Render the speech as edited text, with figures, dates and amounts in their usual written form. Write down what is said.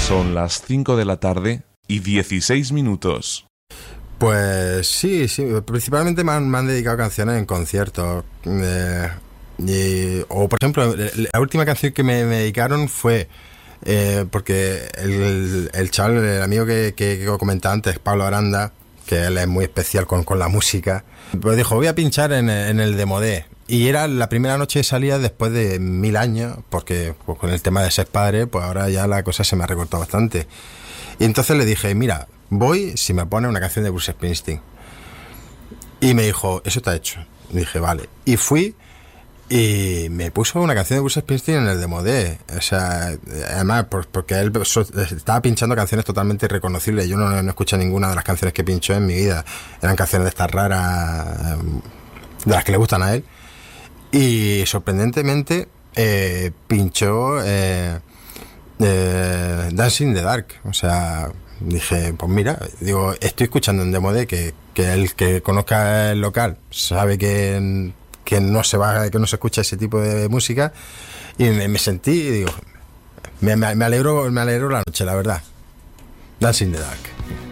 Son las 5 de la tarde y 16 minutos. Pues sí, principalmente me han dedicado canciones en conciertos. O por ejemplo, la última canción que me dedicaron fue porque el chaval, el amigo que comentaba antes, Pablo Aranda, que él es muy especial con la música, pues dijo, voy a pinchar en el Demodé. Y era la primera noche que salía después de 1000 años, porque pues, con el tema de ser padre, pues ahora ya la cosa se me ha recortado bastante. Y entonces le dije, mira, voy si me pone una canción de Bruce Springsteen. Y me dijo, eso está hecho. Y dije, vale. Y fui y me puso una canción de Bruce Springsteen en el Demodé. O sea, además, porque él estaba pinchando canciones totalmente irreconocibles. Yo no escuché ninguna de las canciones que pinchó en mi vida. Eran canciones de estas raras, de las que le gustan a él. Y sorprendentemente pinchó Dancing in the Dark. O sea, dije, pues mira, digo, estoy escuchando en Demodé que el que conozca el local sabe que no se escucha ese tipo de música. Y me sentí y digo, me alegró la noche, la verdad. Dancing in the Dark.